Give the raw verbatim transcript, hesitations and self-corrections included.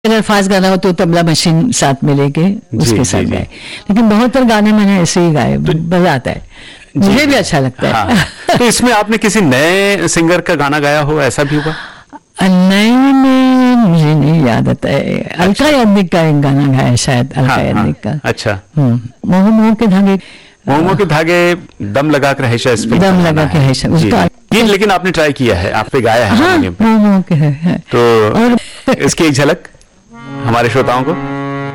अगर फास्ट गाना हो तो तबला मशीन साथ में लेके उसके साथ गाए, लेकिन बहुत सारे गाने मैंने ऐसे ही गाए, तो मजा आता है, मुझे भी अच्छा लगता है। हाँ। तो इसमें आपने किसी नए सिंगर का गाना गाया हो, ऐसा भी हुआ? नए में मुझे नहीं याद आता है, अलका याग्निक का एक गाना गाया शायद, अलका हाँ, याग्निक हाँ, का। अच्छा। मोह मोह के धागे, मोह के धागे दम लगा कर हमेशा, दम लगा के हमेशा उसका ये, लेकिन आपने ट्राई किया है, आप पे गाया है? हाँ, मोह मोह के है, है। तो और इसकी एक झलक हमारे श्रोताओं को।